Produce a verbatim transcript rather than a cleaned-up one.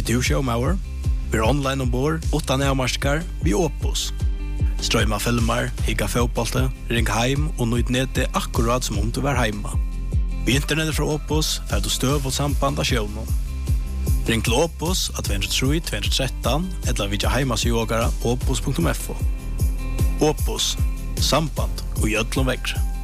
du showmauer? Vi er online ombord, utan avmarskar, vi Opus. Strøyma filmer, higga fotbollte, ring heim og nøyd nede akkurat som om du var heima. Vi internettet fra Opus er du støv og samband av sjøvnen. Ring til Opus av två tre tre två ett tre eller vidja heimasjågara opus punktum f o. Opus, samband og gjødlom vekkre.